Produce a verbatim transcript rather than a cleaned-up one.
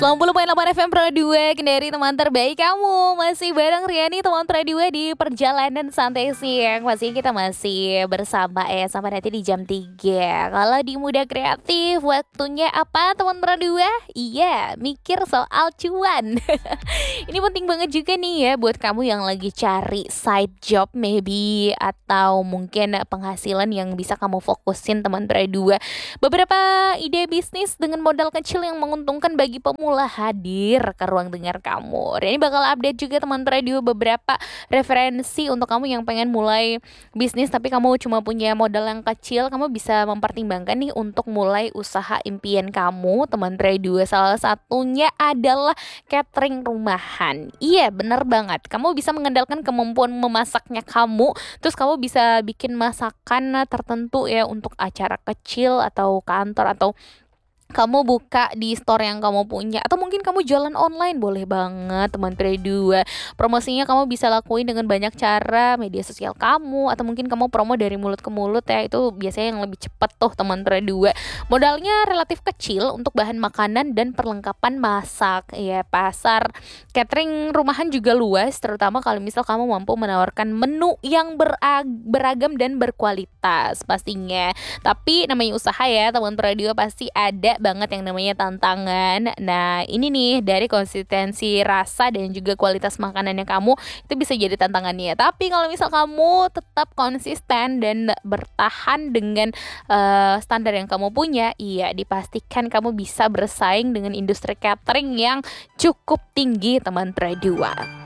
sembilan puluh koma delapan F M Pro dua, Kendari teman terbaik kamu. Masih bareng Riani teman Pro dua di perjalanan santai siang. Pasti kita masih bersama ya sampai nanti di jam tiga. Kalau di Muda Kreatif, waktunya apa teman Pro dua? Iya, mikir soal cuan. Ini penting banget juga nih ya buat kamu yang lagi cari side job maybe, atau mungkin penghasilan yang bisa kamu fokusin teman Pro dua. Beberapa ide bisnis dengan modal kecil yang menguntungkan bagi pemula hadir ke ruang dengar kamu. Dan ini bakal update juga teman radio beberapa referensi untuk kamu yang pengen mulai bisnis tapi kamu cuma punya modal yang kecil. Kamu bisa mempertimbangkan nih untuk mulai usaha impian kamu teman radio. Salah satunya adalah catering rumahan. Iya bener banget, kamu bisa mengandalkan kemampuan memasaknya kamu. Terus kamu bisa bikin masakan tertentu ya untuk acara kecil atau kantor, atau kamu buka di store yang kamu punya, atau mungkin kamu jualan online, boleh banget teman Pre dua. Promosinya kamu bisa lakuin dengan banyak cara, media sosial kamu, atau mungkin kamu promo dari mulut ke mulut ya. Itu biasanya yang lebih cepat tuh teman Pre dua. Modalnya relatif kecil untuk bahan makanan dan perlengkapan masak. Ya, pasar catering rumahan juga luas, terutama kalau misal kamu mampu menawarkan menu yang berag- beragam dan berkualitas pastinya. Tapi namanya usaha ya teman Pre dua, pasti ada banget yang namanya tantangan. Nah ini nih dari konsistensi rasa dan juga kualitas makanannya kamu, itu bisa jadi tantangannya. Tapi kalau misal kamu tetap konsisten dan bertahan dengan uh, standar yang kamu punya, iya dipastikan kamu bisa bersaing dengan industri catering yang cukup tinggi teman Pre dua.